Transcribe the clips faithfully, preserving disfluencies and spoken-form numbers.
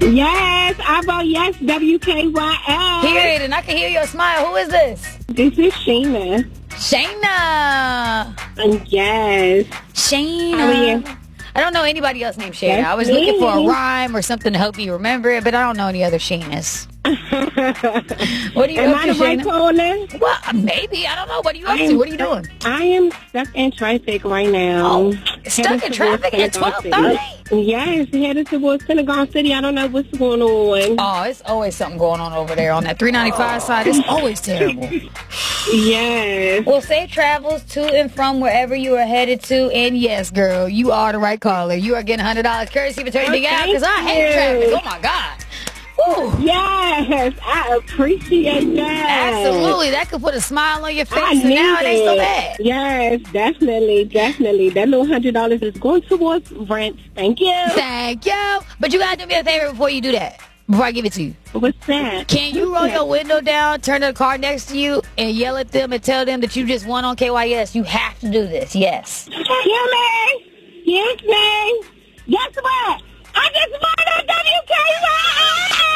Yes, I vote yes, W K Y S. Hear it, and I can hear your smile. Who is this? This is Sheena. Shayna. Yes. Shayna. How are you? I don't know anybody else named Shayna. That's I was me. looking for a rhyme or something to help you remember it, but I don't know any other Shaynas. What are you Am up I to, the right Shayna? caller? Well, maybe. I don't know. What are you up I to? am What are you doing? I am stuck in traffic right now. Oh, stuck Headed in towards traffic at Senegal twelve thirty? City. Yes, headed towards Senegal City. I don't know what's going on. Oh, it's always something going on over there on that three ninety-five side. It's always terrible. Yes. Well, safe travels to and from wherever you are headed to. And yes, girl, you are the right caller. You are getting one hundred dollars courtesy for turning Oh, big out because I thank hate you. traffic. Oh, my God. Woo. Yes, I appreciate that. Absolutely. That could put a smile on your face, I and need now it ain't so it. bad. Yes, definitely, definitely. That little hundred dollars is going towards rent. Thank you. Thank you. But you got to do me a favor before you do that, before I give it to you. What's that? Can you roll your window down, turn to the car next to you, and yell at them and tell them that you just won on K Y S? You have to do this. Yes. Hear me? Yes, me? Guess what? I just won on W K Y S!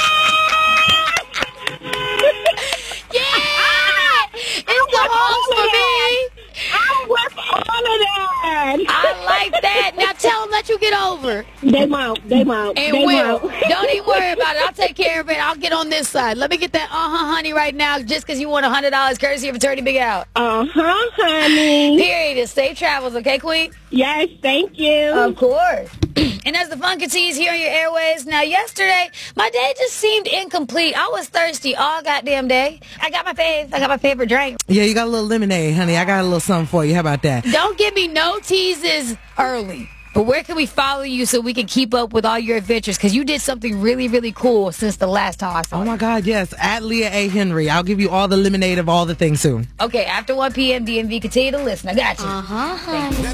Yeah! It's the host for me. I'm with all of that. I like that. Now tell them that you get over. They won't. They won't. And they will. won't. Don't even worry about it. I'll take care of it. I'll get on this side. Let me get that uh-huh, honey, right now, just because you want one hundred dollars courtesy of Attorney Big Out. Uh-huh, honey. Period. It's safe travels, okay, Queen? Yes, thank you. Of course. And as the fun continues here on your airways, now yesterday, my day just seemed incomplete. I was thirsty all goddamn day. I got my fave. I got my favorite drink. Yeah, you got a little lemonade, honey. I got a little something for you. How about that? Don't give me no teases early. But where can we follow you so we can keep up with all your adventures? Because you did something really, really cool since the last time I saw Oh, you. my God, yes. At Leah A. Henry. I'll give you all the lemonade of all the things soon. Okay, after one p.m. D M V, continue to listen. I got you. Uh-huh, honey.